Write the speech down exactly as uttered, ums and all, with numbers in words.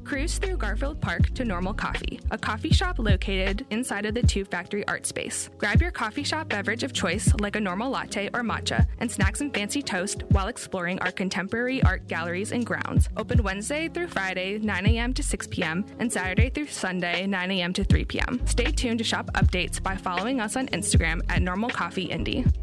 Cruise through Garfield Park to Normal Coffee, a coffee shop located inside of the Tube Factory art space. Grab your coffee shop beverage of choice like a normal latte or matcha and snack some fancy toast while exploring our contemporary art galleries and grounds. Open Wednesday through Friday, nine a.m. to six p.m. and Saturday through Sunday, nine a.m. to three p.m. Stay tuned to shop updates by following us on Instagram at Normal Coffee Indie.